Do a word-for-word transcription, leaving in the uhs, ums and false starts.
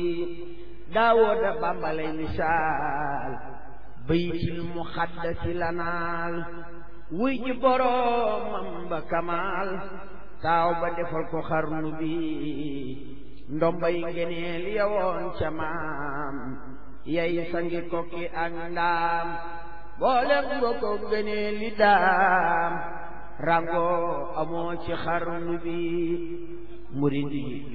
daawooda bambalay misaal baytil muxaddasi lanaal wuy ji boroomam ba kamaal taaw ba defal ko xarnu bi ndombay ngeneel yawoon ca maam yay sangi kokki ak ndaam boolem mbokko ngeneel li daam rango amoo ci xarnu bi murid yi